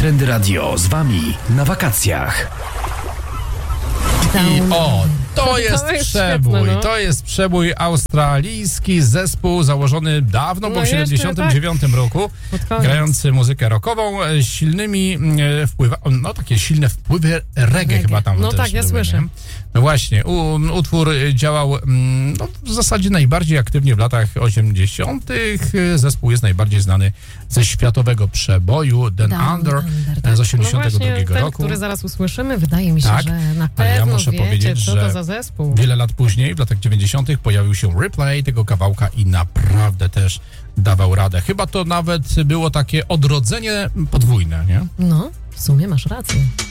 Trendy Radio z wami na wakacjach. I to jest przebój. świetne, no. To jest przebój, australijski zespół założony dawno, bo w 79 roku, grający muzykę rockową, silnymi wpływami, takie silne wpływy reggae chyba tam No też tak, ja były, słyszę. nie? No właśnie, utwór działał w zasadzie najbardziej aktywnie w latach 80. Zespół jest najbardziej znany ze światowego przeboju Down Under z 82 ten, roku. który zaraz usłyszymy, wydaje mi się, Tak, że na ale ja pewno muszę wiecie, powiedzieć, co że to za zespół. Wiele lat później, w latach 90. pojawił się replay tego kawałka i naprawdę też dawał radę. Chyba to nawet było takie odrodzenie podwójne, nie? No, w sumie masz rację.